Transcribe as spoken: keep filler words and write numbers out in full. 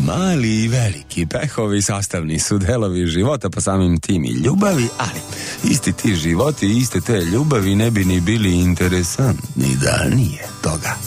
Mali i veliki pehovi sastavni su delovi života, pa samim tim i ljubavi, ali isti ti životi i iste te ljubavi ne bi ni bili interesantni da nije toga.